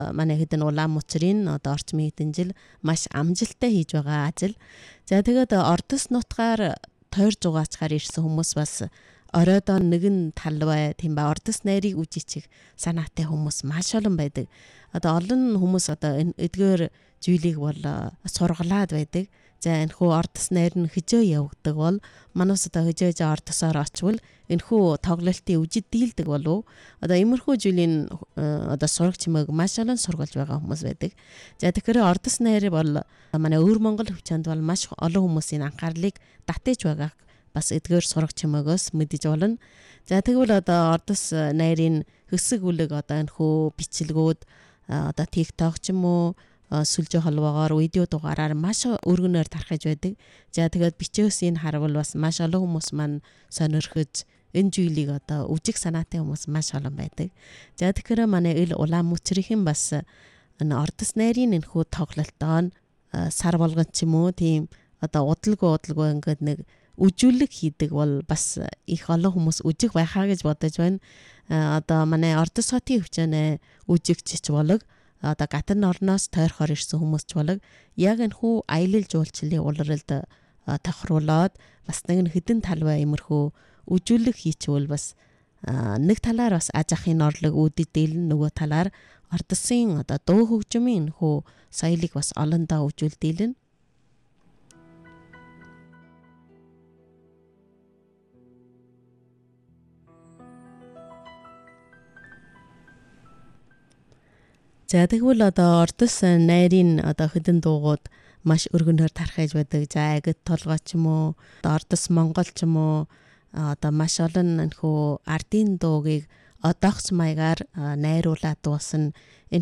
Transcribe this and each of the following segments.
манай хэдэн улаан мөчрийн одоо орчмын хэдэн жил маш амжилттай хийж байгаа ажил. За тэгээд ордос нутгаар тойр зугаачаар ирсэн хүмүүс бас оройдоо нэгэн талбай тийм ба ордос найрыг үжичих санаатай хүмүүс маш олон байдаг. Одоо олон хүмүүс одоо энэ эдгээр зүйлийг бол сургалаад байдаг. За энэхүү ордос найр нь хижөө явагддаг бол манаас одоо хижээж ордосоор очвол энэхүү тоглолтын үжид дийлдэг болов. Одоо иймэрхүү зүйлийн одоо сурагч чимээг маш олон сургалж байгаа хүмүүс байдаг. За тэгэхээр ордос найр бол манай өвөр Монгол хөвчөнд бол маш олон хүмүүсийн анхаарлыг татаж байгааг бас эдгээр сурагч чимээгөөс мэдэж болно. За тэгвэл одоо ордос найрын хэсэг үлэг одоо энэхүү бичлэгүүд одоо TikTok ч юм уу сүлжээ холбоогоор видео дугаараар маш өргөнөөр тархаж байдаг. За тэгээд бичээс энэ харвал бас маш олон хүмүүс маань сонирхож энэ зүйлийг одоо үжиг санаатай хүмүүс маш олон байдаг. За тэгэхээр манай ил улаан мөчрийн бас энэ ордос найрын энэхүү тоглолтоо сар болгон ч юм уу тийм одоо удалгүй ингээд нэг үжүүлэг хийдэг бол бас их олон хүмүүс үжиг байхаа гэж бодож байна. Одоо манай ордос хотын хөвчнөө үжигчч болог одоо гатан орноос тойрхоор ирсэн хүмүүс ч болог яг энэхүү аялал жуулчлалын улиралд тохируулаад бас нэг хэдэн талбай иймэрхүү үжүүлэг хийчихвэл бас нэг талаар бас аж ахуйн орлого үүдэлдэл нөгөө талаар ордосын одоо дуу хөгжмийн энэхүү соёлыг бас олондоо үжүүлдэлнэ. За тэгвэл одоо ордос найрын одоо хэдэн дуугууд маш өргөнөөр тархаж байдаг. За агт толгой ч юм уу, ордос монгол ч юм уу одоо маш олон энэхүү ардын дуугийг одоогц маягаар найруулад дуусна.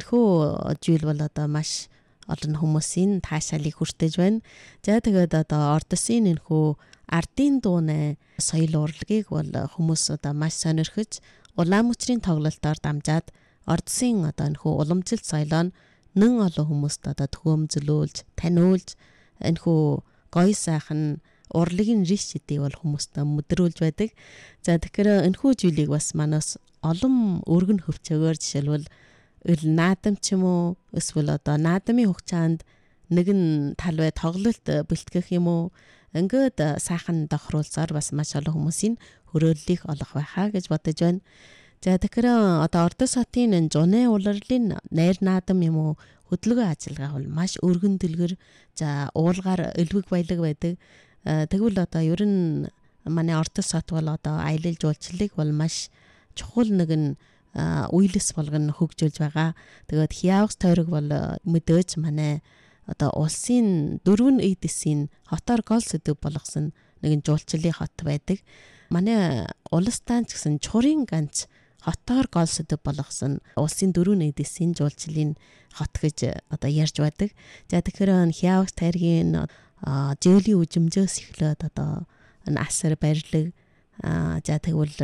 Энэхүү зүйл бол одоо маш олон хүмүүсийн таашаалыг хүртэж байна. За тэгээд одоо ордосын энэхүү ардын дууны соёл урлагийг бол хүмүүс одоо маш сонирхож улаан мөчрийн тоглолтоор дамжаад ордосын одоо энэхүү уламжилт соёлоо нэн олон хүмүүст одоо төхөөрөмжлүүлж, таниулж энэхүү гоё сайхан урлагийн риш гэдгийг бол хүмүүст мэдрүүлж байдаг. За тэгэхээр энэхүү зүйлийг бас манаас олон өргөн хөвчөөгөр жишээлбэл ил наадам ч юм уу эсвэл одоо наадмын хугацаанд нэгэн талбай тоглолт бэлтгэх юм уу ингээд сайхан тохируулсаар бас маш олон хүмүүсийн хөрөөллийг олох байхаа гэж бодож байна. За тэгэхээр одоо ордос хотын зуны улирлын найр наадам юм уу хөдөлгөөн ажиллагаа бол маш өргөн дэлгэр за уулгаар элвэг баялаг байдаг. Тэгвэл одоо ер нь манай ордос хот бол одоо аялал жуулчлалыг бол маш чухал нэгэн үйлс болгоно хөгжүүлж байгаа. Тэгээд Хиавс тойрог бол мэдээж манай одоо улсын дөрвөн эдисийн хотоор гол сэдв болгосон нэгэн жуулчлалын хот байдаг. Манай улс таан ч гэсэн чурын ганц хотоор гол сэдв болгосон улсын дөрвөн эдисийн жуулчлалын хот гэж одоо ярьж байдаг. За тэгэхээр Хиавс тойргийн зээлийн үжимжээс эхлээд одоо асар барилга за тэгвэл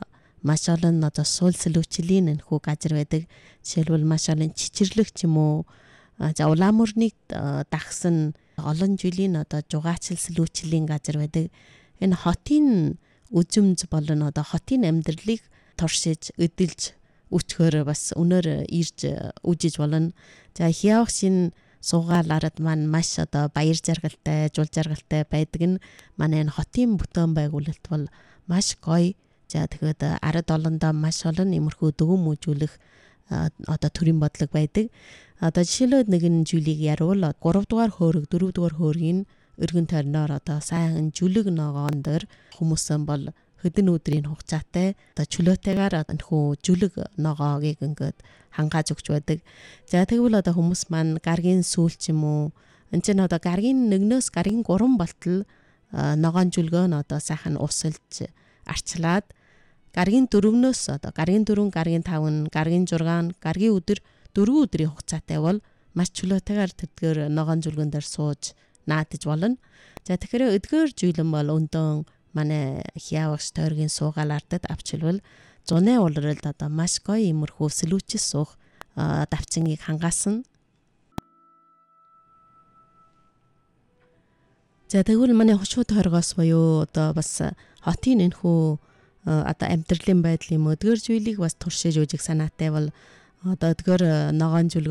маш олон одоо суул сэлүүчлийн энэхүү газар байдаг. Жишээлбэл маш олон чичирлэг ч юм уу за улаан мөрнийг дагсан олон жилийн одоо жугаачл сэлүүчлийн газар байдаг. Энэ хотын үжимж болон одоо хотын амьдралыг туршиж эдэлж өчгөр бас өнөр ирж үжиж болно. За Хиавсийн суугааларад маань маш одоо баяр жаргалтай, жул жаргалтай байдаг нь манай энэ хотын бүтээн байгуулалт бол маш гоё. За тэгээд ард олондоо маш олон иймэрхүү дөгөм үжүүлэх одоо төрийн бодлого байдаг. Одоо жишээлбэл нэгэн зүйлийг ярил 3 дугаар хөөрөг, 4 дугаар хөөргийн өргөн тойрноор одоо сайн жүлэг ногоон дээр хүмүүсэн бол хэдэн өдрийн хугацаатай одоо чөлөөтэйгээр энэхүү жүлэг ногоогийг ингээд хангааж өгч байдаг. За тэгвэл одоо хүмүүс маань гаргийн сүүл ч юм уу энэ ч одоо гаргийн 1-өөс гаргийн 3 болтол ногоон жүлгөө нь одоо сайхан усалж арчлаад гаргийн 4-өөс одоо гаргийн 4, гаргийн 5, гаргийн 6, гаргийн өдөр 4 өдрийн хугацаатай бол маш чөлөөтэйгээр тэдгээр ногоон жүлгэн дээр сууж наадаж болно. За тэгэхээр эдгээр зүйлэн бол өндөн манай Хиавс тойргийн суугаалардад авчилвал зуны улиралд одоо маш гоё иймэрхүү сэлүүчс суух давчингийг хангаасан. За тэгвэл манай хошуу тойргоос буюу одоо бас хотын энэхүү одоо амьдралын байдлын мөдгөр зүйлийг бас туршиж үжих санаатай бол Одоо эдгээр ногоон